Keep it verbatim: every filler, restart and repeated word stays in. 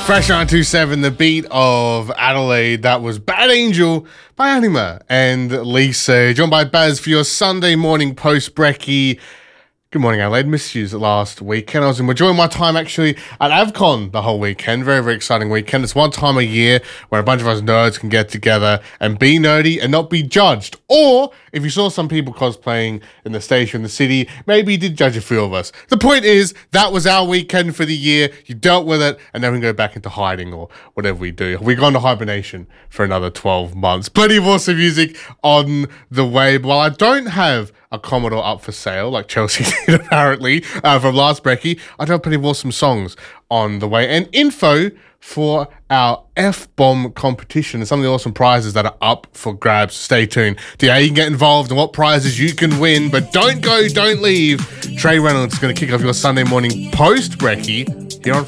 Fresh nine two seven, the beat of Adelaide. That was Bad Angel by Anima and Lisa. Joined by Baz for your Sunday morning post-brekkie. Good morning, Adelaide. Missed you last weekend. I was enjoying my time actually at AvCon the whole weekend. Very, very exciting weekend. It's one time a year where a bunch of us nerds can get together and be nerdy and not be judged. Or if you saw some people cosplaying in the station, in the city, maybe you did judge a few of us. The point is, that was our weekend for the year. You dealt with it, and then we go back into hiding or whatever we do. We go into hibernation for another twelve months. Plenty of awesome music on the way. But while I don't have a Commodore up for sale, like Chelsea did apparently, uh, from last brekkie, I do have plenty of awesome songs on the way. And info for our F-Bomb competition and some of the awesome prizes that are up for grabs. Stay tuned to how you can get involved and what prizes you can win. But don't go, don't leave. Trey Reynolds is going to kick off your Sunday morning post-brekkie here on